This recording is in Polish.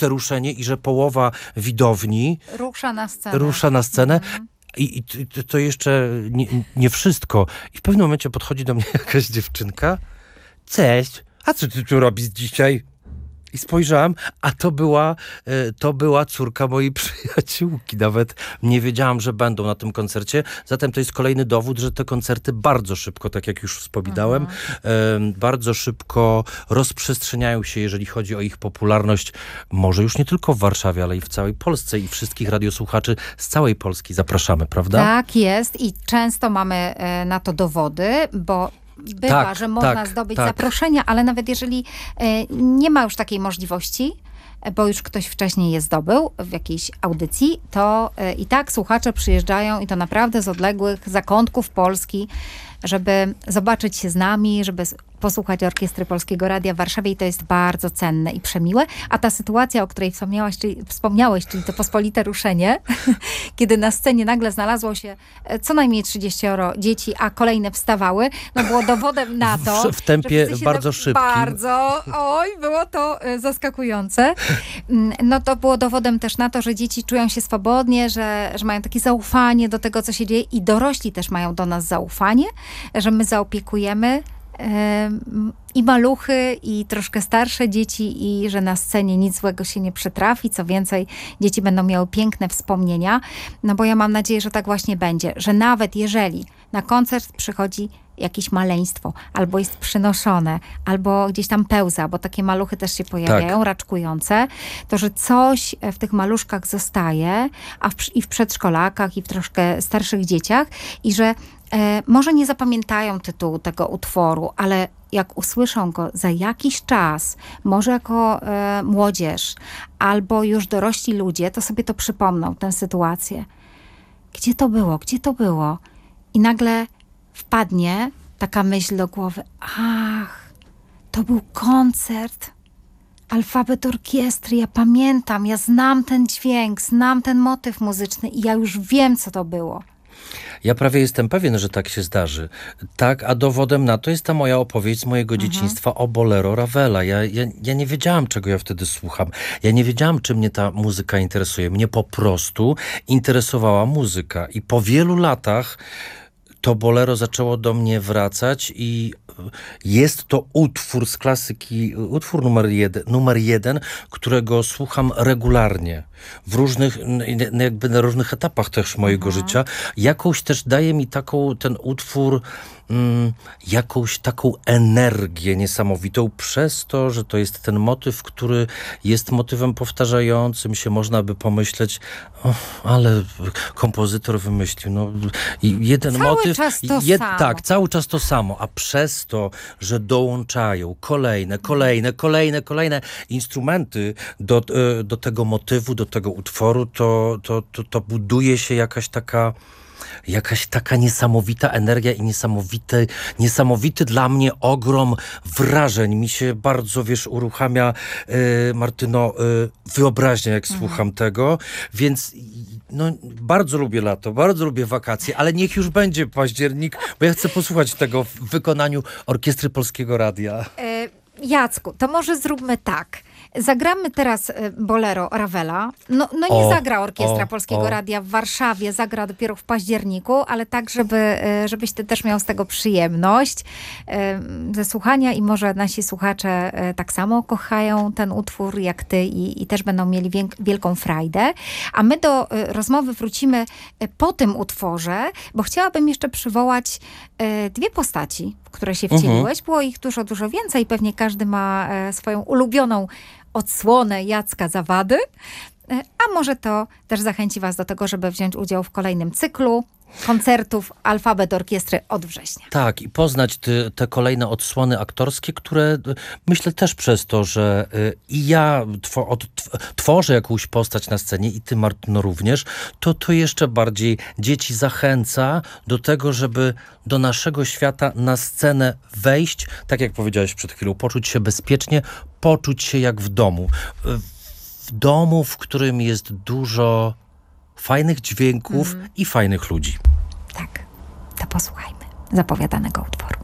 ruszenie i że połowa widowni rusza na scenę. I to jeszcze nie wszystko. I w pewnym momencie podchodzi do mnie jakaś dziewczynka. Cześć, a co ty tu robisz dzisiaj? I spojrzałem, a to była córka mojej przyjaciółki. Nawet nie wiedziałam, że będą na tym koncercie. Zatem to jest kolejny dowód, że te koncerty bardzo szybko, tak jak już wspominałem, bardzo szybko rozprzestrzeniają się, jeżeli chodzi o ich popularność. Może już nie tylko w Warszawie, ale i w całej Polsce. I wszystkich radiosłuchaczy z całej Polski zapraszamy, prawda? Tak jest i często mamy na to dowody, bo bywa, że można zdobyć zaproszenia, ale nawet jeżeli nie ma już takiej możliwości, bo już ktoś wcześniej je zdobył w jakiejś audycji, to i tak słuchacze przyjeżdżają i to naprawdę z odległych zakątków Polski, żeby zobaczyć się z nami, żeby posłuchać Orkiestry Polskiego Radia w Warszawie i to jest bardzo cenne i przemiłe. A ta sytuacja, o której wspomniałeś, czyli to pospolite ruszenie, kiedy na scenie nagle znalazło się co najmniej 30 dzieci, a kolejne wstawały, no było dowodem na to, w tempie bardzo szybkim. Było to zaskakujące. No to było dowodem też na to, że dzieci czują się swobodnie, że mają takie zaufanie do tego, co się dzieje i dorośli też mają do nas zaufanie, że my zaopiekujemy i maluchy, i troszkę starsze dzieci i że na scenie nic złego się nie przytrafi. Co więcej, dzieci będą miały piękne wspomnienia, no bo ja mam nadzieję, że tak właśnie będzie, że nawet jeżeli na koncert przychodzi jakieś maleństwo, albo jest przynoszone, albo gdzieś tam pełza, bo takie maluchy też się pojawiają, raczkujące, to że coś w tych maluszkach zostaje, i w przedszkolakach, i w troszkę starszych dzieciach, i że może nie zapamiętają tytułu tego utworu, ale jak usłyszą go za jakiś czas, może jako młodzież, albo już dorośli ludzie, to sobie to przypomną, tę sytuację. Gdzie to było? Gdzie to było? I nagle wpadnie taka myśl do głowy. Ach, to był koncert. Alfabet Orkiestry. Ja pamiętam, ja znam ten dźwięk, znam ten motyw muzyczny i ja już wiem, co to było. Ja prawie jestem pewien, że tak się zdarzy. Tak, a dowodem na to jest ta moja opowieść z mojego dzieciństwa o Bolero Ravela. Ja nie wiedziałam, czego ja wtedy słucham. Ja nie wiedziałam, czy mnie ta muzyka interesuje. Mnie po prostu interesowała muzyka. I po wielu latach to bolero zaczęło do mnie wracać i jest to utwór z klasyki, utwór numer jeden, którego słucham regularnie. W różnych, jakby na różnych etapach też mojego życia. Jakąś też daje mi ten utwór jakąś taką energię niesamowitą przez to, że to jest ten motyw, który jest motywem powtarzającym się. Można by pomyśleć, ale kompozytor wymyślił. No, jeden cały motyw. Czas to samo. Tak, cały czas to samo. A przez to, że dołączają kolejne instrumenty do tego motywu, do tego utworu, to buduje się jakaś taka niesamowita energia i niesamowity dla mnie ogrom wrażeń. Mi się bardzo, uruchamia, Martyno, wyobraźnia, jak słucham tego. Więc bardzo lubię lato, bardzo lubię wakacje, ale niech już będzie październik, bo ja chcę posłuchać tego w wykonaniu Orkiestry Polskiego Radia. Jacku, to może zróbmy tak. Zagramy teraz Bolero Ravela. Nie zagra Orkiestra Polskiego Radia w Warszawie, zagra dopiero w październiku, ale tak, żebyś ty też miał z tego przyjemność ze słuchania i może nasi słuchacze tak samo kochają ten utwór jak ty i też będą mieli wielką frajdę. A my do rozmowy wrócimy po tym utworze, bo chciałabym jeszcze przywołać dwie postaci, w które się wcieliłeś. Było ich dużo więcej. Pewnie każdy ma swoją ulubioną odsłonę Jacka Zawady, a może to też zachęci was do tego, żeby wziąć udział w kolejnym cyklu koncertów Alfabet Orkiestry od września. Tak, i poznać te kolejne odsłony aktorskie, które myślę też przez to, że i ja tworzę jakąś postać na scenie i ty, Martyno, również, to jeszcze bardziej dzieci zachęca do tego, żeby do naszego świata na scenę wejść, tak jak powiedziałeś przed chwilą, poczuć się bezpiecznie, poczuć się jak w domu. W domu, w którym jest dużo fajnych dźwięków i fajnych ludzi. Tak, to posłuchajmy zapowiadanego utworu.